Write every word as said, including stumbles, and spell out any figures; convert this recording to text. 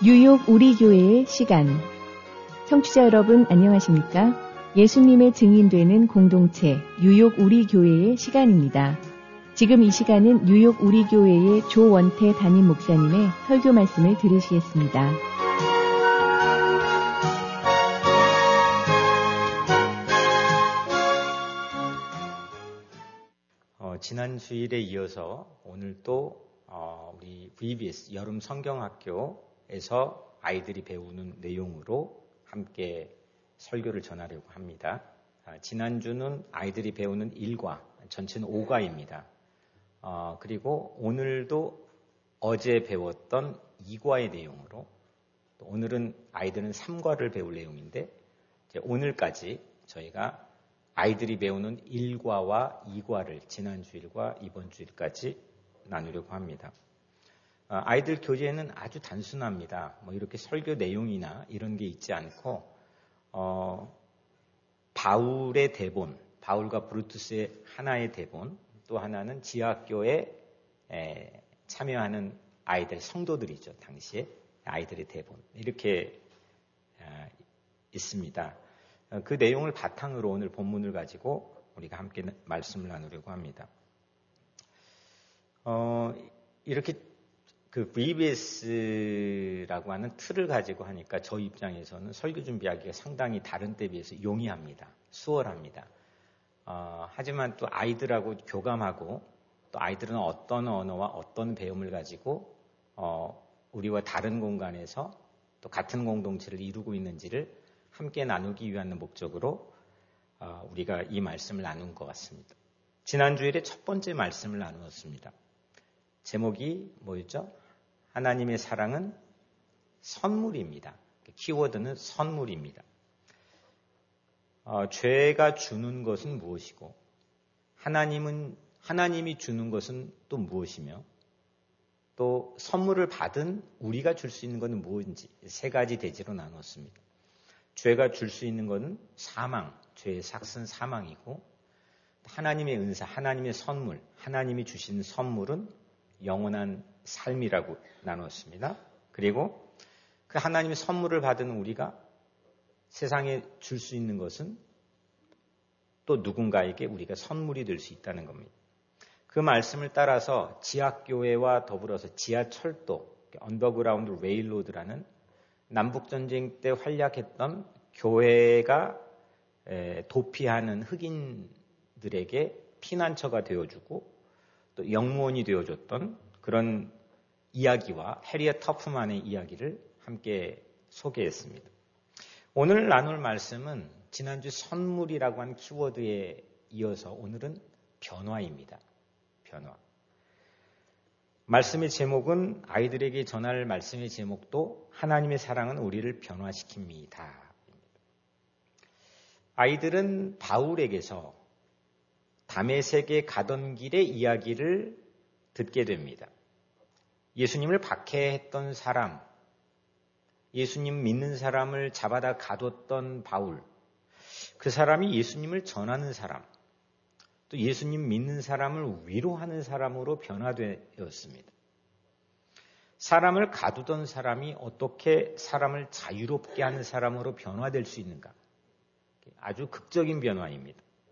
뉴욕 우리 교회의 시간. 청취자 여러분 안녕하십니까? 예수님의 증인되는 공동체 뉴욕 우리 교회의 시간입니다. 지금 이 시간은 뉴욕 우리 교회의 조원태 담임 목사님의 설교 말씀을 들으시겠습니다. 어, 지난 주일에 이어서 오늘 또 어, 우리 브이비에스 여름 성경학교에서 아이들이 배우는 내용으로 함께 설교를 전하려고 합니다. 아, 지난주는 아이들이 배우는 일 과, 전체는 오 과입니다. 어, 그리고 오늘도 어제 배웠던 이 과의 내용으로, 또 오늘은 아이들은 삼 과를 배울 내용인데, 이제 오늘까지 저희가 아이들이 배우는 일 과와 이 과를 지난 주일과 이번 주일까지 나누려고 합니다. 어, 아이들 교재는 아주 단순합니다. 뭐 이렇게 설교 내용이나 이런 게 있지 않고, 어, 바울의 대본, 바울과 브루투스의 하나의 대본, 또 하나는 지하학교에 에, 참여하는 아이들, 성도들이죠. 당시에 아이들의 대본. 이렇게 에, 있습니다. 어, 그 내용을 바탕으로 오늘 본문을 가지고 우리가 함께 말씀을 나누려고 합니다. 어, 이렇게 그 브이비에스라고 하는 틀을 가지고 하니까 저 입장에서는 설교 준비하기가 상당히 다른 때에 비해서 용이합니다. 수월합니다. 어, 하지만 또 아이들하고 교감하고 또 아이들은 어떤 언어와 어떤 배움을 가지고 어, 우리와 다른 공간에서 또 같은 공동체를 이루고 있는지를 함께 나누기 위한 목적으로 어, 우리가 이 말씀을 나눈 것 같습니다. 지난주일에 첫 번째 말씀을 나누었습니다. 제목이 뭐였죠? 하나님의 사랑은 선물입니다. 키워드는 선물입니다. 어, 죄가 주는 것은 무엇이고, 하나님은, 하나님이 주는 것은 또 무엇이며, 또 선물을 받은 우리가 줄 수 있는 것은 무엇인지 세 가지 대지로 나눴습니다. 죄가 줄 수 있는 것은 사망, 죄의 삭은 사망이고, 하나님의 은사, 하나님의 선물, 하나님이 주신 선물은 영원한 삶이라고 나눴습니다. 그리고 그 하나님의 선물을 받은 우리가 세상에 줄 수 있는 것은 또 누군가에게 우리가 선물이 될 수 있다는 겁니다. 그 말씀을 따라서 지하교회와 더불어서 지하철도, 언더그라운드 레일로드라는 남북전쟁 때 활약했던 교회가 도피하는 흑인들에게 피난처가 되어주고 또 영무원이 되어줬던 그런 이야기와 해리엇 터프만의 이야기를 함께 소개했습니다. 오늘 나눌 말씀은 지난주 선물이라고 한 키워드에 이어서 오늘은 변화입니다. 변화. 말씀의 제목은, 아이들에게 전할 말씀의 제목도 하나님의 사랑은 우리를 변화시킵니다. 아이들은 바울에게서 다메섹에 가던 길의 이야기를 듣게 됩니다. 예수님을 박해했던 사람, 예수님 믿는 사람을 잡아다 가뒀던 바울, 그 사람이 예수님을 전하는 사람, 또 예수님 믿는 사람을 위로하는 사람으로 변화되었습니다. 사람을 가두던 사람이 어떻게 사람을 자유롭게 하는 사람으로 변화될 수 있는가? 아주 극적인 변화입니다.